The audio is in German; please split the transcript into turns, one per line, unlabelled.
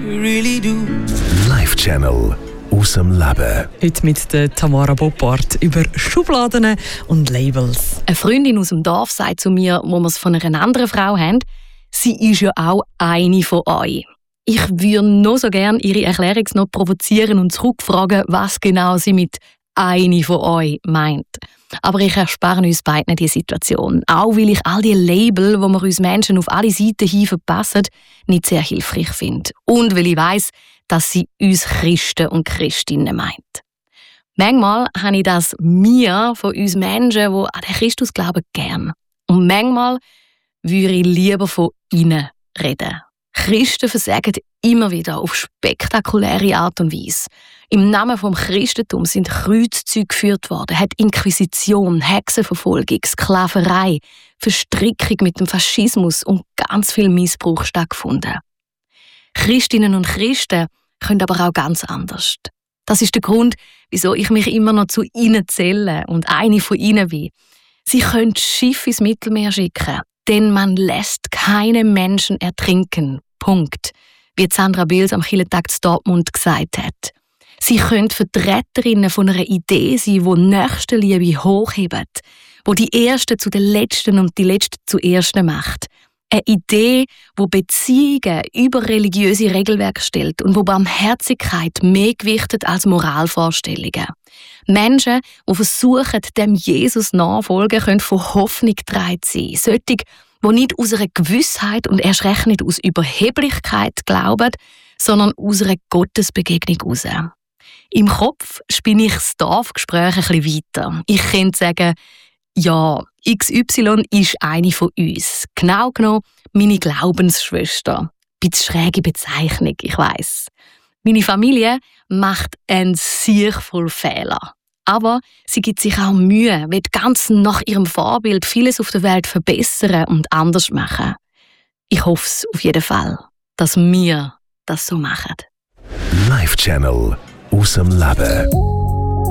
really do.
Life Channel aus dem Leben.
Heute mit der Tamara Boppard über Schubladen und Labels.
Eine Freundin aus dem Dorf sagt zu mir, wo wir es von einer anderen Frau haben, sie ist ja auch eine von euch. Ich würde noch so gerne ihre Erklärungsnot provozieren und zurückfragen, was genau sie mit «eine von euch» meint. Aber ich erspare uns beiden diese Situation. Auch weil ich all die Label, die wir uns Menschen auf alle Seiten hin verpassen, nicht sehr hilfreich finde. Und weil ich weiss, dass sie uns Christen und Christinnen meint. Manchmal habe ich das «mir» von uns Menschen, die an den Christus glauben, gern. Und manchmal würde ich lieber von «ihnen» reden. Christen versagen immer wieder auf spektakuläre Art und Weise. Im Namen vom Christentum sind Kreuzzüge geführt worden, hat Inquisition, Hexenverfolgung, Sklaverei, Verstrickung mit dem Faschismus und ganz viel Missbrauch stattgefunden. Christinnen und Christen können aber auch ganz anders. Das ist der Grund, wieso ich mich immer noch zu ihnen zähle und eine von ihnen bin. Sie können Schiffe ins Mittelmeer schicken, denn man lässt keine Menschen ertrinken. Punkt. Wie Sandra Bills am Kirchentag zu Dortmund gesagt hat. Sie können Vertreterinnen von einer Idee sein, die Nächstenliebe hochhebt, die die Ersten zu den Letzten und die Letzten zu Ersten macht. Eine Idee, die Beziehungen über religiöse Regelwerke stellt und wo Barmherzigkeit mehr gewichtet als Moralvorstellungen. Menschen, die versuchen, dem Jesus nachfolgen, können von Hoffnung getragen sein. Solche, die nicht aus einer Gewissheit und erst recht nicht aus Überheblichkeit glauben, sondern aus einer Gottesbegegnung heraus. Im Kopf spinne ich das Dorfgespräch ein bisschen weiter. Ich könnte sagen, ja, XY ist eine von uns. Genau genommen meine Glaubensschwester. Ein bisschen schräge Bezeichnung, ich weiss. Meine Familie macht einen sehr voll Fehler. Aber sie gibt sich auch Mühe, will ganz nach ihrem Vorbild vieles auf der Welt verbessern und anders machen. Ich hoffe es auf jeden Fall, dass wir das so machen.
Life Channel aus dem Leben.